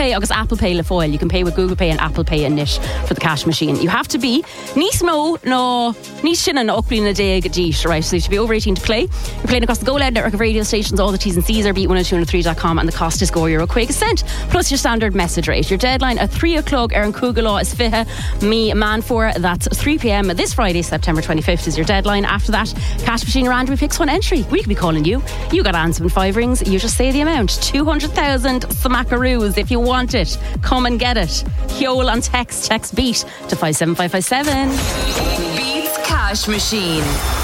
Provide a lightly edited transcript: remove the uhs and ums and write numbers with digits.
Pay agus Apple Pay le foil. You can pay with Google Pay and Apple Pay and Nish for the cash machine. You have to be Nís no Nís Shinna no Upli na Dig Dish, right? So you should be over 18 to play. You're playing across the Go Loud network of radio stations. All the T's and C's are beat102.3.com and the cost is go euro quick cent plus your standard message rate. Your deadline at 3 o'clock Erin Kugalaw is fihe me man for. That's 3 p.m. this Friday, September 25th is your deadline. After that, cash machine randomly picks one entry. We could be calling you. You got answer in 5 rings. You just say the amount. 200,000 smackaroos if you want it. Come and get it. Hyol on text beat to 57557. Beats Cash Machine.